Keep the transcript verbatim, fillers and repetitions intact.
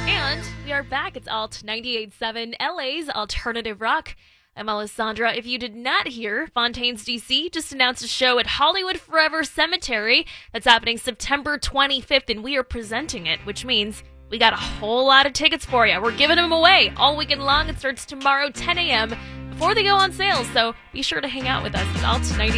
And we are back. It's Alt ninety-eight point seven, L A's Alternative Rock. I'm Alessandra. If you did not hear, Fontaines D C just announced a show at Hollywood Forever Cemetery that's happening September twenty-fifth, and we are presenting it, which means we got a whole lot of tickets for you. We're giving them away all weekend long. It starts tomorrow, ten a.m., before they go on sale, so be sure to hang out with us. It's Alt ninety-eight point seven.